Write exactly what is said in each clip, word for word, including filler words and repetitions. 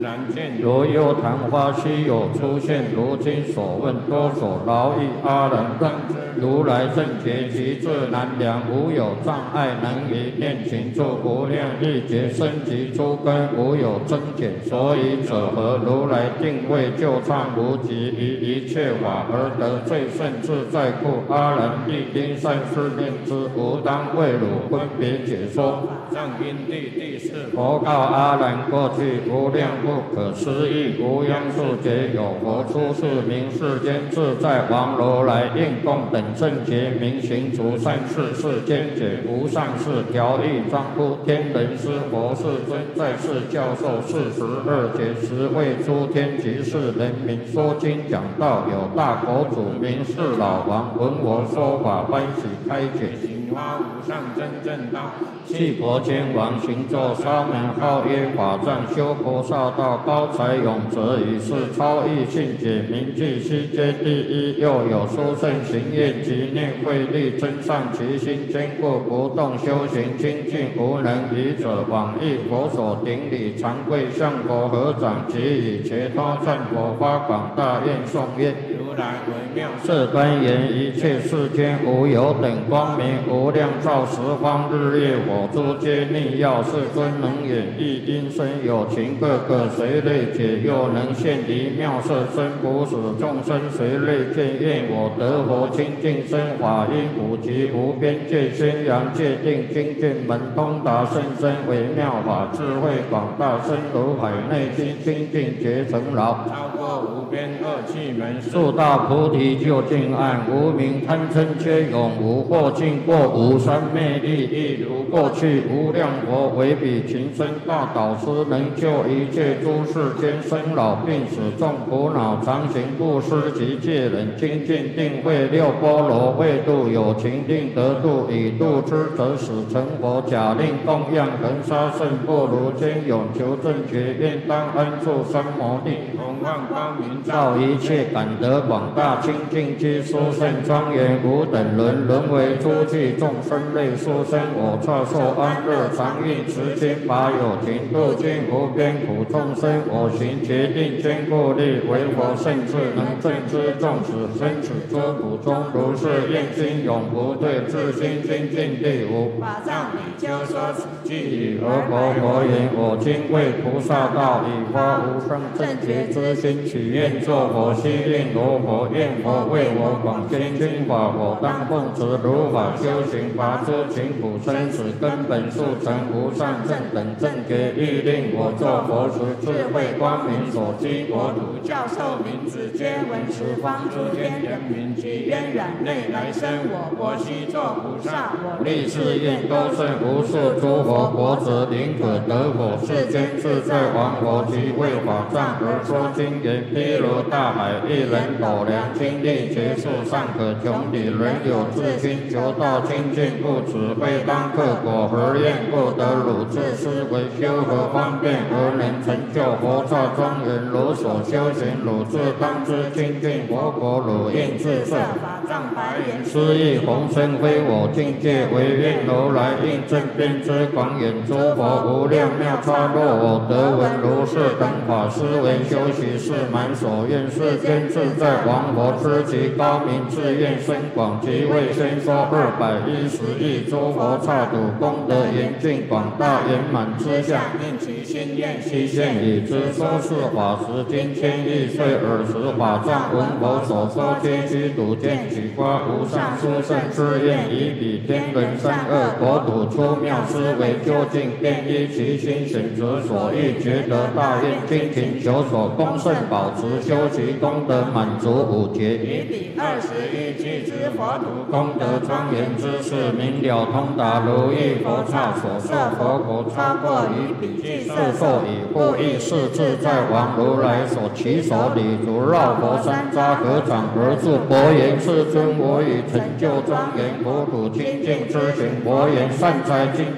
然见如有昙花稀有出现，如今所问多所劳役阿难让如来正觉极智难量，无有障碍能于念请住无量亿劫生及诸根，无有增减，所以者何？如来定位就畅无极，于一切法而得最胜自在故，阿难必应善思念之，吾当为汝分别解说。 上因地第四佛告阿难：过去无量不可思议无央数劫，有佛出世名世间自在王如来，应供等正觉明行除善事，世间解无上士调御庄夫天人师佛世尊，在世教授四十二劫，十位诸天及世人民说经讲道，有大佛祖名是老王，闻我说法欢喜开解。 行花无上真正道， 弃佛天王行咒沙门号曰法藏，修菩萨道高才永泽，以是超异性解名句悉皆第一。又有殊胜行愿及念慧力增上其心，坚固不动修行精进，无能愚者往诣佛所顶礼，常跪向佛合掌，即以伽多赞佛发广大愿颂曰： 如来为妙是端言一切世间无有等光明，无量照十方日月火珠皆逆耀，世尊能演绎因身有情，各个随类解，又能现离妙色身，不使众生随类见。愿我得佛清净身，法音普及无边界，宣扬界定精进门通达甚深，微妙法智慧广大，深如海内心清净觉成劳， 超过无边恶趣门， 速大菩提究竟岸，无明贪嗔皆永无，或尽过无三昧力，亦如过去无量佛为彼情深大导师，能救一切诸世间生老病死众苦恼，常行布施及戒忍精进定慧六波罗未度有情定得度，以度之则使成佛，假令供养恒沙圣不如坚永求正觉，愿当安住三摩地， 同万光明照一切感得广大清净居殊胜庄严，无等伦沦为诸具众生类殊生，我刹受安乐常运持心法有情，度尽无边苦众生，我行决定坚固力，为佛圣智能正知众子生此诸苦中，如是愿心永不退，自心精进第五法藏比丘说此句以而佛佛言：我今为菩萨道，以发无上正觉之心，许愿作佛，悉令罗佛，愿佛为我广宣经法，我当奉持如法修行，拔诸情苦生死根本，速成无上正等正觉，欲令我作佛时，智慧光明所积，国土教授名字皆闻十方诸天人民，及渊染内来生，我国悉作菩萨，我立誓愿多胜无数诸佛国子，宁可得果，世间自在王佛及为法藏而说经言，譬如大海，一人斗量，精力结束尚可穷底，人有自心求道清净，故此非当克果，何愿不得汝自思维修何方便，而能成就佛刹庄严？如所修行，汝自当知清净佛国，汝应自设法藏白言， 斯亦弘身非我境界，唯愿如来应正遍知广眼，诸佛无量妙差，若我得闻如是等法，思维修习是满所愿，世间自在王佛知其高明，自愿深广，即为先说二百一十亿诸佛刹土，功德严净广大圆满之下， 念其心愿悉现已知，说是法时今千亿岁，尔时法藏闻佛所说，皆须睹见取发无上殊胜之愿，以彼天人三恶国土出妙思维究竟，便依其心选择所欲，觉得大愿精勤求所恭圣保持，修习功德满足五劫， 以彼二十亿俱之佛土， 功德庄严之事明了通达，如意佛刹所受佛国，超过于彼具色受，以护益是自在王如来所起手礼足，绕佛山匝合掌而住，佛言：世尊，我已成就庄严国土清净之行，佛言：善哉，今正是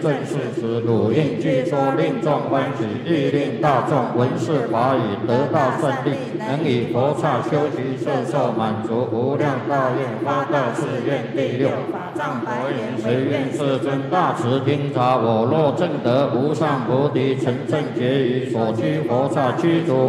此录音据说，令众欢喜，亦令大众闻是法语得到胜利，能以佛刹修习摄受满足无量大愿，发大誓愿。第六法藏白言：谁愿世尊大慈听察？我若证得无上菩提，成正觉于所居佛刹居住。